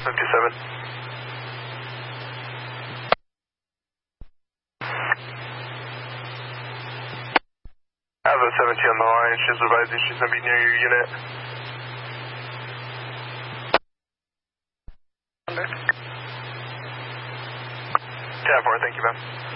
57. I have a 17 on the line. She's advising she's going to be near your unit. Under. 10-4, thank you, ma'am.